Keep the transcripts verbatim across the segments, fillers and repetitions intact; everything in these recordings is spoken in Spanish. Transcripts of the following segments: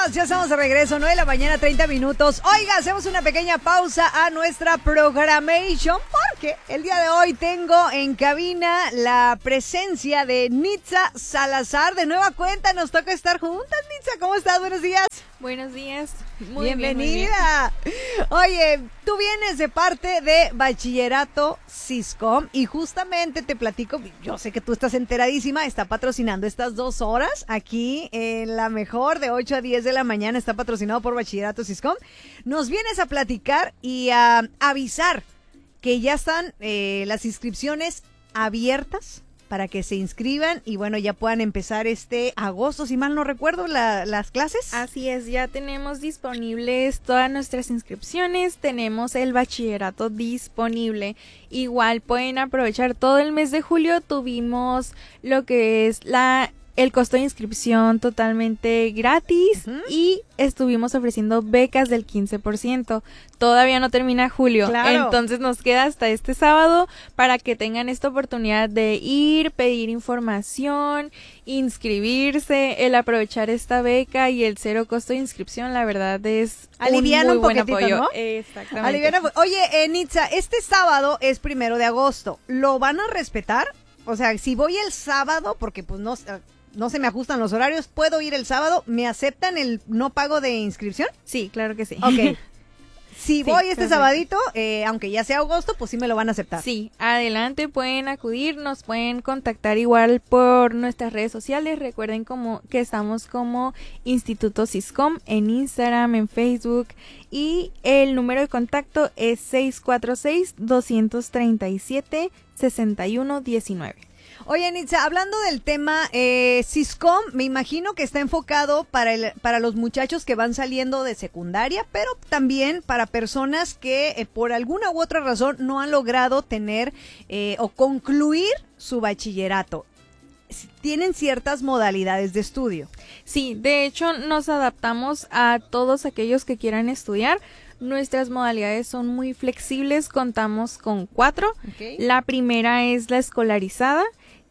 Bienvenidos, ya estamos de regreso, nueve de la mañana, treinta minutos. Oiga, hacemos una pequeña pausa a nuestra programation porque el día de hoy tengo en cabina la presencia de Nitza Salazar. De nueva cuenta nos toca estar juntas. Nitza, ¿cómo estás? Buenos días. Buenos días. Muy Bienvenida. Bien, muy bien. Oye, tú vienes de parte de Bachillerato Siscom y justamente te platico, yo sé que tú estás enteradísima, está patrocinando estas dos horas aquí en la mejor de ocho a diez de la mañana, está patrocinado por Bachillerato Siscom. Nos vienes a platicar y a avisar que ya están eh, las inscripciones abiertas para que se inscriban y bueno, ya puedan empezar este agosto, si mal no recuerdo, la, las clases. Así es, ya tenemos disponibles todas nuestras inscripciones, tenemos el bachillerato disponible. Igual pueden aprovechar todo el mes de julio, tuvimos lo que es la el costo de inscripción totalmente gratis uh-huh. y estuvimos ofreciendo becas del quince por ciento. Todavía no termina julio, claro. Entonces nos queda hasta este sábado para que tengan esta oportunidad de ir, pedir información, inscribirse, el aprovechar esta beca y el cero costo de inscripción, la verdad es Aliviana un muy un buen apoyo. ¿no? Exactamente. Aliviana, oye, eh, Nitza, este sábado es primero de agosto, ¿lo van a respetar? O sea, si voy el sábado, porque pues no... no se me ajustan los horarios, ¿puedo ir el sábado? ¿Me aceptan el no pago de inscripción? Sí, claro que sí. Ok. Si sí, voy este perfecto. sabadito, eh, aunque ya sea agosto, pues sí me lo van a aceptar. Sí, adelante, pueden acudir, nos pueden contactar igual por nuestras redes sociales. Recuerden como que estamos como Instituto Siscom en Instagram, en Facebook, y el número de contacto es seis cuatro seis, dos tres siete, seis uno uno nueve. Oye, Nitza, hablando del tema, eh, Siscom, me imagino que está enfocado para, el, para los muchachos que van saliendo de secundaria, pero también para personas que eh, por alguna u otra razón no han logrado tener eh, o concluir su bachillerato. Tienen ciertas modalidades de estudio. Sí, de hecho nos adaptamos a todos aquellos que quieran estudiar. Nuestras modalidades son muy flexibles, contamos con cuatro. Okay. La primera es la escolarizada,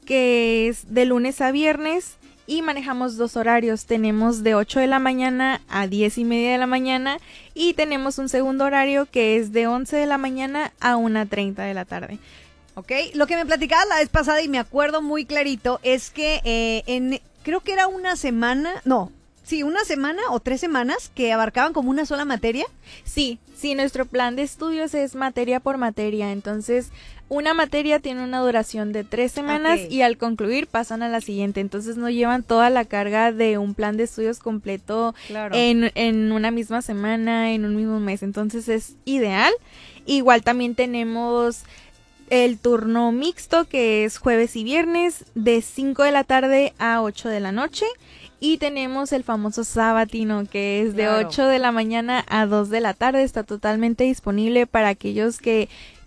que es de lunes a viernes y manejamos dos horarios. Tenemos de ocho de la mañana a diez y media de la mañana y tenemos un segundo horario que es de once de la mañana a una treinta de la tarde. Ok, lo que me platicabas la vez pasada y me acuerdo muy clarito es que eh, en creo que era una semana, no, sí, una semana o tres semanas que abarcaban como una sola materia. Sí, sí, nuestro plan de estudios es materia por materia, entonces una materia tiene una duración de tres semanas okay. y al concluir pasan a la siguiente, entonces no llevan toda la carga de un plan de estudios completo claro. en, en una misma semana, en un mismo mes, entonces es ideal. Igual también tenemos el turno mixto que es jueves y viernes de cinco de la tarde a ocho de la noche. Y tenemos el famoso sabatino que es de claro. ocho de la mañana a dos de la tarde. Está totalmente disponible para aquellos que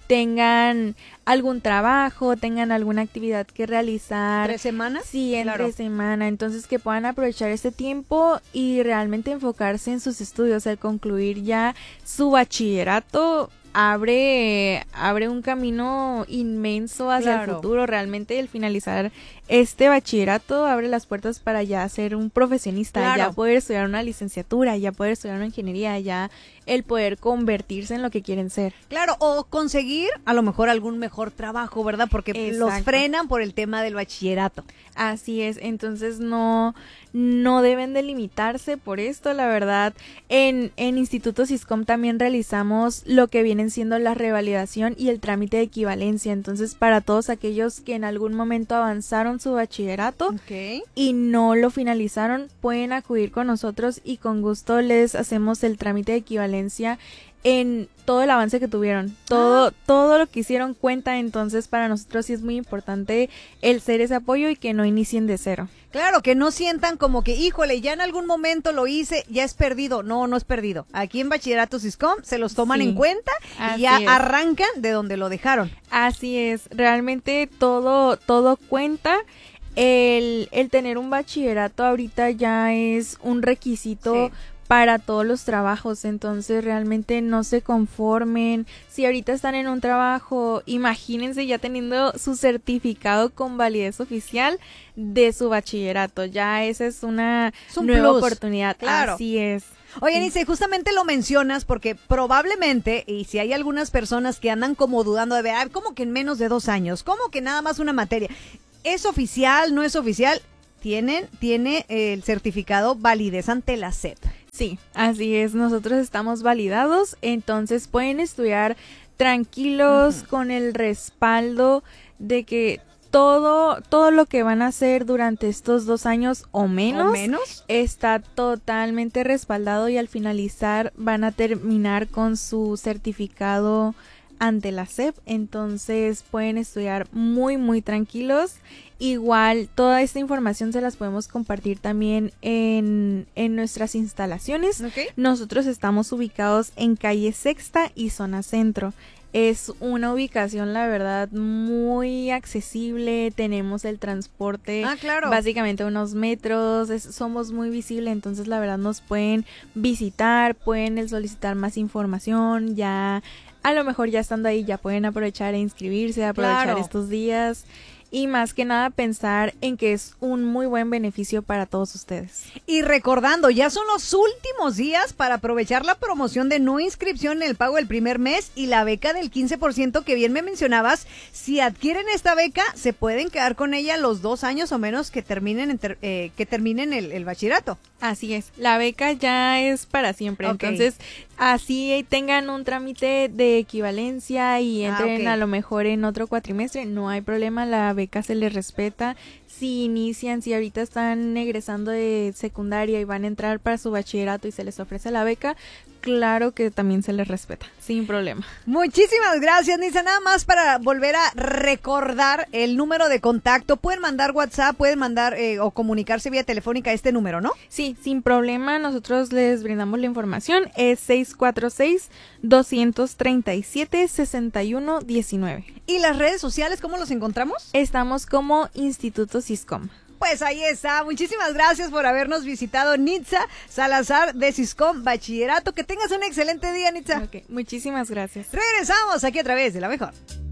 tengan algún trabajo, tengan alguna actividad que realizar. ¿Tres semanas? Sí, entre claro. semana. Entonces que puedan aprovechar este tiempo y realmente enfocarse en sus estudios. Al concluir ya su bachillerato abre abre un camino inmenso hacia claro. el futuro. Realmente el finalizar este bachillerato abre las puertas para ya ser un profesionista, claro. ya poder estudiar una licenciatura, ya poder estudiar una ingeniería, ya el poder convertirse en lo que quieren ser. Claro, o conseguir a lo mejor algún mejor trabajo, ¿verdad? Porque Exacto. los frenan por el tema del bachillerato. Así es, entonces no no deben de limitarse por esto, la verdad. En, en Instituto Siscom también realizamos lo que vienen siendo la revalidación y el trámite de equivalencia, entonces para todos aquellos que en algún momento avanzaron su bachillerato okay. y no lo finalizaron, pueden acudir con nosotros y con gusto les hacemos el trámite de equivalencia en todo el avance que tuvieron, todo, ah. todo lo que hicieron cuenta, entonces para nosotros sí es muy importante el ser ese apoyo y que no inicien de cero. Claro, que no sientan como que, híjole, ya en algún momento lo hice, ya es perdido. No, no es perdido. Aquí en Bachillerato Siscom se los toman sí, en cuenta y ya es. arrancan de donde lo dejaron. Así es, realmente todo, todo cuenta. El, el tener un bachillerato ahorita ya es un requisito sí. para todos los trabajos, entonces realmente no se conformen. Si ahorita están en un trabajo, imagínense ya teniendo su certificado con validez oficial de su bachillerato, ya esa es una es un nueva plus. Oportunidad. Claro. Así es. Oye, Nice, justamente lo mencionas porque probablemente, y si hay algunas personas que andan como dudando de ver, ah, ¿cómo que en menos de dos años? ¿Cómo que nada más una materia? ¿Es oficial? ¿No es oficial? Tienen, tiene el certificado validez ante la S E P. Sí, así es, nosotros estamos validados, entonces pueden estudiar tranquilos, uh-huh, con el respaldo de que todo, todo lo que van a hacer durante estos dos años o menos, ¿O menos? está totalmente respaldado y al finalizar van a terminar con su certificado ante la S E P, entonces pueden estudiar muy muy tranquilos. Igual toda esta información se las podemos compartir también en, en nuestras instalaciones. Okay. Nosotros estamos ubicados en calle Sexta y zona centro. Es una ubicación, la verdad, muy accesible. Tenemos el transporte, ah, claro, básicamente unos metros. Es, somos muy visibles, entonces la verdad nos pueden visitar, pueden solicitar más información. Ya, a lo mejor ya estando ahí, ya pueden aprovechar e inscribirse, aprovechar claro. estos días. Y más que nada pensar en que es un muy buen beneficio para todos ustedes. Y recordando, ya son los últimos días para aprovechar la promoción de no inscripción en el pago del primer mes y la beca del quince por ciento que bien me mencionabas. Si adquieren esta beca, se pueden quedar con ella los dos años o menos que terminen, enter, eh, que terminen el, el bachillerato. Así es, la beca ya es para siempre, okay. Entonces así tengan un trámite de equivalencia y entren ah, okay. a lo mejor en otro cuatrimestre, no hay problema, la beca se les respeta. Si inician, si ahorita están egresando de secundaria y van a entrar para su bachillerato y se les ofrece la beca, claro que también se les respeta, sin problema. Muchísimas gracias, Nisa. Nada más para volver a recordar el número de contacto. Pueden mandar WhatsApp, pueden mandar eh, o comunicarse vía telefónica a este número, ¿no? Sí, sin problema. Nosotros les brindamos la información. Es seis cuatro seis, dos tres siete, seis uno uno nueve. ¿Y las redes sociales cómo los encontramos? Estamos como Instituto Siscom. Pues ahí está. Muchísimas gracias por habernos visitado, Nitza Salazar de Siscom Bachillerato. Que tengas un excelente día, Nitza. Okay, muchísimas gracias. Regresamos aquí a través de La Mejor.